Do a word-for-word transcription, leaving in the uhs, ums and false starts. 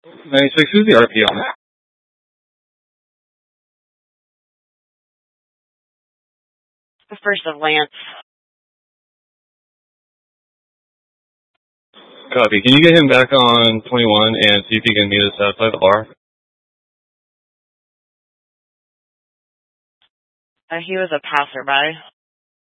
ninety-six, who's the R P on that? The first of Lance. Copy. Can you get him back on twenty-one and see if he can meet us outside the bar? Uh, he was a passerby.